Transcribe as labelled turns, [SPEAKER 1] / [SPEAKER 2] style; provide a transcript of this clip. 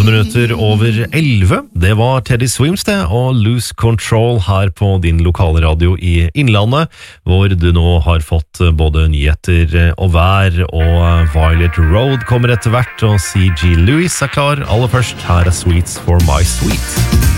[SPEAKER 1] 8 minutter over 11. Det var Teddy Swims det, og Lose Control her på din lokale radio i Innlandet, hvor du nå har fått både nyheter og vær, og Violet Road kommer etter hvert, og C.G. Lewis klar. Aller først, her Sweets for My Sweet.